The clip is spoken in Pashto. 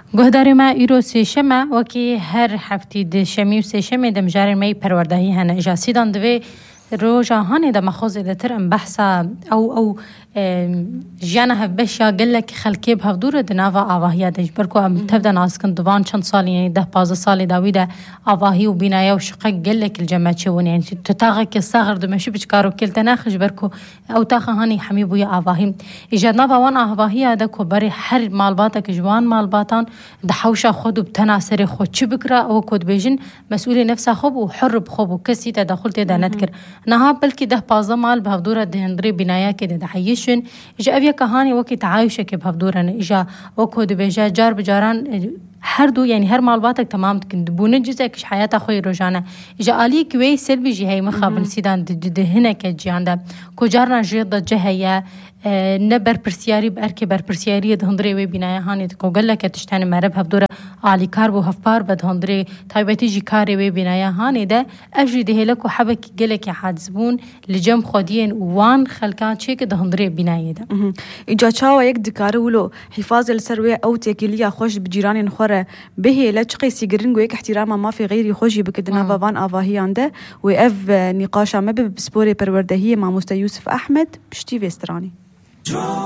گهداری ما ایرو سیشمه وکی هر هفته دشمی و سیشمه دم جاری می پروردهی هنه اجازه دان دوی روزا هانی دم خود دترم بحثا او جانا هبشیا گلک خلکی به دور دنوا آواهی دش برکو ام تبدأ ناسکن دوان چند سالی یعنی 10-15 سالی داویده آواهی و بینایی و شقق گلک الجماعة شون یعنی تتاقی که صغر دمشی بچکارو کل تناخش برکو او تاخ هانی حمی بوی آواهی ایجاد نوا وان آواهی ده کو بری هر مالباتا که جوان مالباتان ده حوشا خود و بتناسر خود چی بکره او کد بیجن مسئول نفسه خوب و حر بخوب و کسی تدخل تدا ندکر نها بلکه 10-15 مال به دور دهندری بینایی که ده حیشن إجا أبيا كهاني وكي تعايشك بهفدورن إجا وكود بيجا جار بجاران هر دو يعني هر مالباتك تمام تكون جزءك حياة خوي روجانا إجا آلي كوي سلبي جهي مخابن سيدان هنا كجيان ده كجارنا جيضة جهية نبر برسياري بأركي بر برسياري دهندري وي بنايا هاني تكو قال لك تشتاني مرب هفدورة آلي كاربو هفبار بدهندري تايبتي جي كاري وي بنايا هاني ده أجري ده لك وحبك قلك حادزبون لجم خودين وان خلقان شيك دهندري بنايا ده إجا چاوا يك دكارو ولو حفاظ السروي أو تيكيليا خوش بجيران نخورة به لا تشقي سيجرين ويك احتراما ما في غيري خوشي بكدنا بابان آواهي عنده وإف نقاشا ما بسبوري پروردهية مع مستر يوسف أحمد بشتي فيستراني